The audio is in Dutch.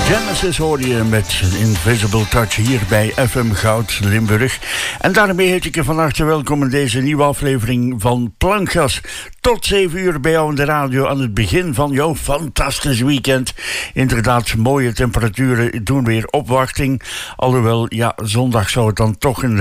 Genesis hoor je met Invisible Touch hier bij FM Goud Limburg. En daarmee heet ik je van harte welkom in deze nieuwe aflevering van Plankgas. Tot 7 uur bij jou in de radio aan het begin van jouw fantastisch weekend. Inderdaad, mooie temperaturen doen weer opwachting. Alhoewel, ja, zondag zou het dan toch een